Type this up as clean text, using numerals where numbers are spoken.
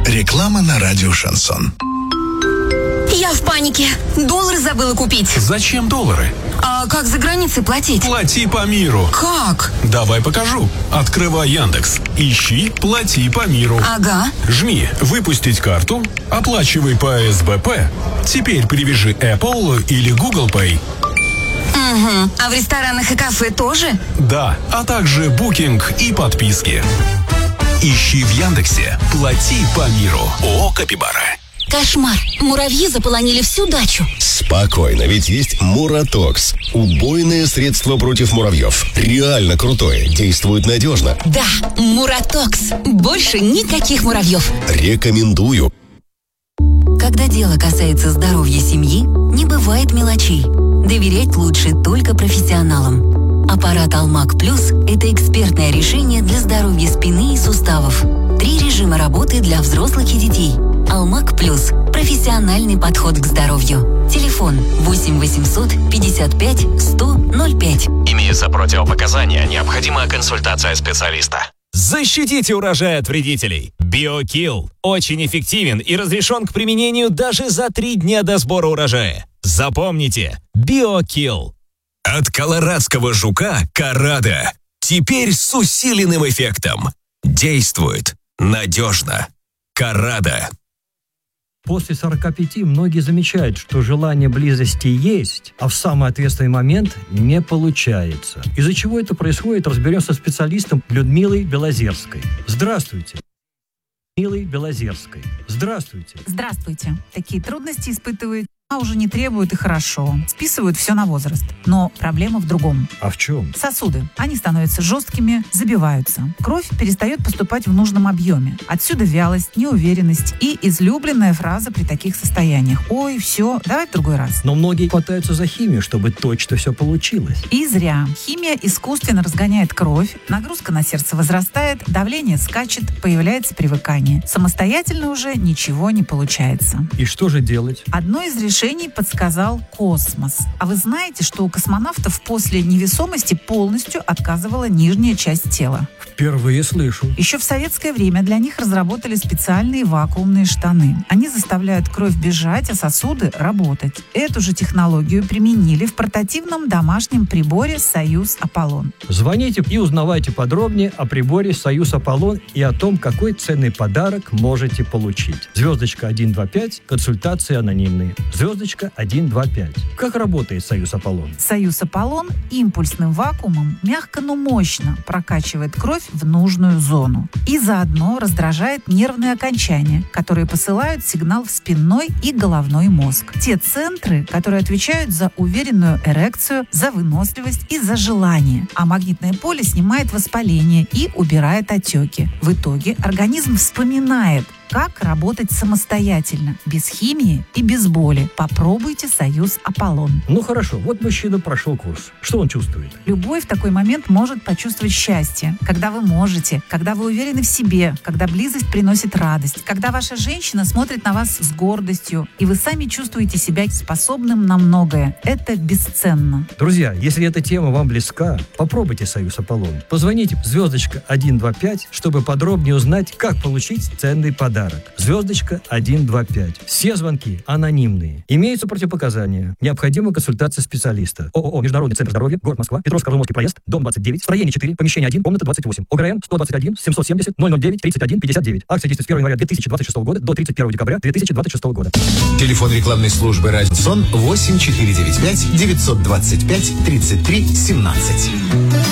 Реклама на радио «Шансон». Я в панике. Доллар забыла купить. Зачем доллары? А как за границей платить? Плати по миру. Как? Давай покажу. Открывай Яндекс. Ищи «Плати по миру». Ага. Жми «Выпустить карту», оплачивай по СБП. Теперь привяжи Apple или Google Pay. Угу. А в ресторанах и кафе тоже? Да, а также букинг и подписки. Ищи в Яндексе «Плати по миру». ООО «Капибара». Кошмар. Муравьи заполонили всю дачу. Спокойно, ведь есть Муратокс. Убойное средство против муравьев. Реально крутое, действует надежно. Да, Муратокс. Больше никаких муравьев. Рекомендую. Когда дело касается здоровья семьи, не бывает мелочей. Доверять лучше только профессионалам. Аппарат Алмаг Плюс – это экспертное решение для здоровья спины и суставов. 3 режима работы для взрослых и детей. Алмаг Плюс – профессиональный подход к здоровью. Телефон 8 800 55 100 05. Имеются противопоказания, необходима консультация специалиста. Защитите урожай от вредителей. BioKill очень эффективен и разрешен к применению даже за 3 дня до сбора урожая. Запомните, BioKill. От колорадского жука Карада. Теперь с усиленным эффектом. Действует надежно. Карада. После 45 многие замечают, что желание близости есть, а в самый ответственный момент не получается. Из-за чего это происходит, разберемся со специалистом Людмилой Белозерской. Здравствуйте. Людмилой Белозерской. Здравствуйте. Здравствуйте. Такие трудности испытывают, а уже не требуют и хорошо. Списывают все на возраст. Но проблема в другом. А в чем? Сосуды. Они становятся жесткими, забиваются. Кровь перестает поступать в нужном объеме. Отсюда вялость, неуверенность и излюбленная фраза при таких состояниях. Ой, все, давай в другой раз. Но многие хватаются за химию, чтобы точно все получилось. И зря. Химия искусственно разгоняет кровь, нагрузка на сердце возрастает, давление скачет, появляется привыкание. Самостоятельно уже ничего не получается. И что же делать? Одно из решений подсказал космос. А вы знаете, что у космонавтов после невесомости полностью отказывала нижняя часть тела? Впервые слышу. Еще в советское время для них разработали специальные вакуумные штаны. Они заставляют кровь бежать, а сосуды работать. Эту же технологию применили в портативном домашнем приборе «Союз Аполлон». Звоните и узнавайте подробнее о приборе «Союз Аполлон» и о том, какой ценный подарок можете получить. Звездочка 125, консультации анонимные. Звездочка 125. Как работает «Союз Аполлон»? «Союз Аполлон» импульсным вакуумом мягко, но мощно прокачивает кровь в нужную зону и заодно раздражает нервные окончания, которые посылают сигнал в спинной и головной мозг. Те центры, которые отвечают за уверенную эрекцию, за выносливость и за желание. А магнитное поле снимает воспаление и убирает отеки. В итоге организм вспоминает, как работать самостоятельно, без химии и без боли. Попробуйте «Союз Аполлон». Ну хорошо, вот мужчина прошел курс. Что он чувствует? Любой в такой момент может почувствовать счастье. Когда вы можете, когда вы уверены в себе, когда близость приносит радость, когда ваша женщина смотрит на вас с гордостью, и вы сами чувствуете себя способным на многое. Это бесценно. Друзья, если эта тема вам близка, попробуйте «Союз Аполлон». Позвоните в звездочка 125, чтобы подробнее узнать, как получить ценный подарок. Звездочка 125. Все звонки анонимные. Имеются противопоказания. Необходима консультация специалиста. ООО «Международный центр здоровья», город Москва, Петровско-Карл-Маркский проезд, дом 29, строение 4, помещение 1, комната 28. ОГРН 121 770 009 31 59. Акция действует с 1 января 2026 года до 31 декабря 2026 года. Телефон рекламной службы «Радиосон» 8495 925 33 17.